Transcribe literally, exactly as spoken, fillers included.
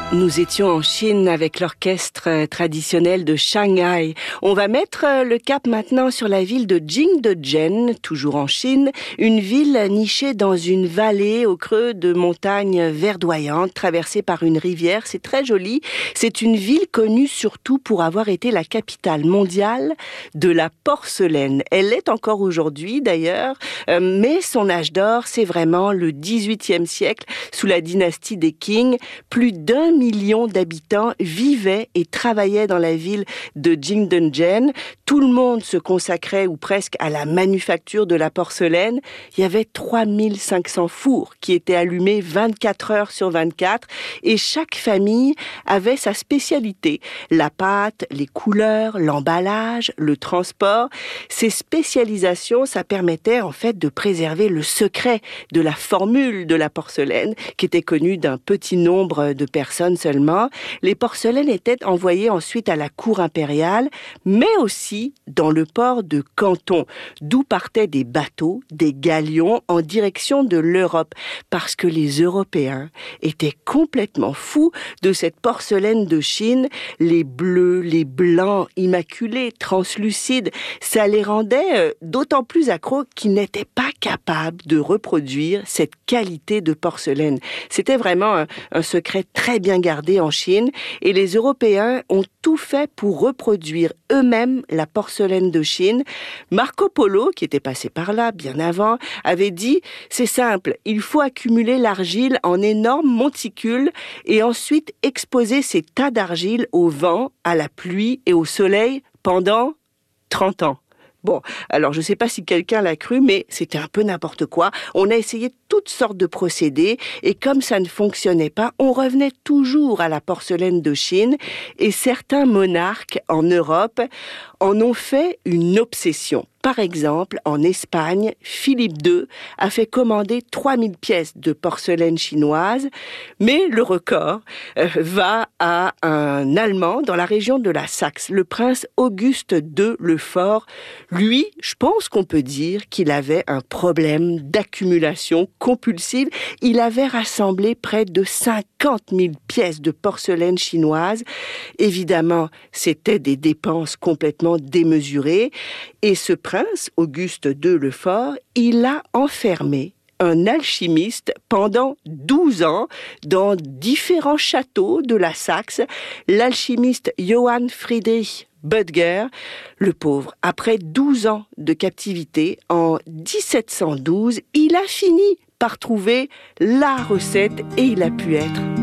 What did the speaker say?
Nous étions en Chine avec l'orchestre traditionnel de Shanghai. On va mettre le cap maintenant sur la ville de Jingdezhen, toujours en Chine, une ville nichée dans une vallée au creux de montagnes verdoyantes, traversée par une rivière. C'est très joli. C'est une ville connue surtout pour avoir été la capitale mondiale de la porcelaine. Elle l'est encore aujourd'hui d'ailleurs, mais son âge d'or, c'est vraiment le dix-huitième siècle, sous la dynastie des Qing. Plus d'un millions d'habitants vivaient et travaillaient dans la ville de Jingdezhen. Tout le monde se consacrait ou presque à la manufacture de la porcelaine. Il y avait trois mille cinq cents fours qui étaient allumés vingt-quatre heures sur vingt-quatre et chaque famille avait sa spécialité. La pâte, les couleurs, l'emballage, le transport. Ces spécialisations, ça permettait en fait de préserver le secret de la formule de la porcelaine qui était connue d'un petit nombre de personnes seulement. Les porcelaines étaient envoyées ensuite à la cour impériale, mais aussi dans le port de Canton, d'où partaient des bateaux, des galions en direction de l'Europe, parce que les Européens étaient complètement fous de cette porcelaine de Chine. Les bleus, les blancs, immaculés, translucides, ça les rendait d'autant plus accros qu'ils n'étaient pas capables de reproduire cette qualité de porcelaine. C'était vraiment un, un secret très bien gardé en Chine et les Européens ont tout fait pour reproduire eux-mêmes la porcelaine de Chine. Marco Polo, qui était passé par là bien avant, avait dit « C'est simple, il faut accumuler l'argile en énormes monticules et ensuite exposer ces tas d'argile au vent, à la pluie et au soleil pendant trente ans. » Bon, alors je ne sais pas si quelqu'un l'a cru, mais c'était un peu n'importe quoi. On a essayé toutes sortes de procédés et comme ça ne fonctionnait pas, on revenait toujours à la porcelaine de Chine et certains monarques en Europe en ont fait une obsession. Par exemple, en Espagne, Philippe deux a fait commander trois mille pièces de porcelaine chinoise, mais le record euh, va à un Allemand dans la région de la Saxe, le prince Auguste deux le Fort. Lui, je pense qu'on peut dire qu'il avait un problème d'accumulation compulsive. Il avait rassemblé près de cinquante mille pièces de porcelaine chinoise. Évidemment, c'était des dépenses complètement démesurées. Et ce prince, Auguste deux le Fort, il a enfermé un alchimiste pendant douze ans dans différents châteaux de la Saxe. L'alchimiste Johann Friedrich Böttger, le pauvre, après douze ans de captivité, en dix-sept cent douze, il a fini par trouver la recette et il a pu être